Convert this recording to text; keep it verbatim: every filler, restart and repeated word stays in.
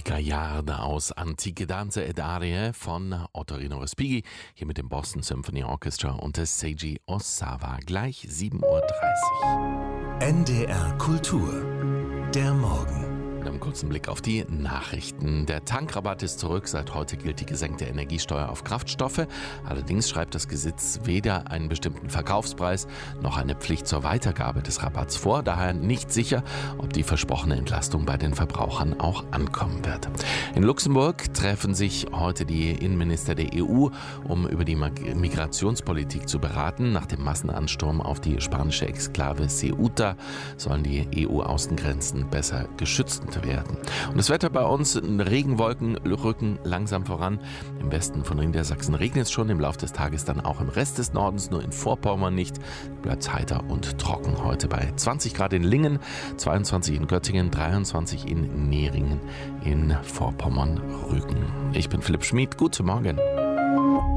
Gagliarda aus Antiche Danze ed Arie von Ottorino Respighi, hier mit dem Boston Symphony Orchestra und des Seiji Osawa. Gleich sieben Uhr dreißig. N D R Kultur, der Morgen. Mit einem kurzen Blick auf die Nachrichten. Der Tankrabatt ist zurück. Seit heute gilt die gesenkte Energiesteuer auf Kraftstoffe. Allerdings schreibt das Gesetz weder einen bestimmten Verkaufspreis noch eine Pflicht zur Weitergabe des Rabatts vor. Daher nicht sicher, ob die versprochene Entlastung bei den Verbrauchern auch ankommen wird. In Luxemburg treffen sich heute die Innenminister der E U, um über die Migrationspolitik zu beraten. Nach dem Massenansturm auf die spanische Exklave Ceuta sollen die E U-Außengrenzen besser geschützt werden. Und das Wetter bei uns, Regenwolken rücken langsam voran. Im Westen von Niedersachsen regnet es schon, im Laufe des Tages dann auch im Rest des Nordens, nur in Vorpommern nicht. Bleibt es heiter und trocken heute bei zwanzig Grad in Lingen, zweiundzwanzig in Göttingen, dreiundzwanzig in Neringen in Vorpommern-Rügen. Ich bin Philipp Schmid, guten Morgen.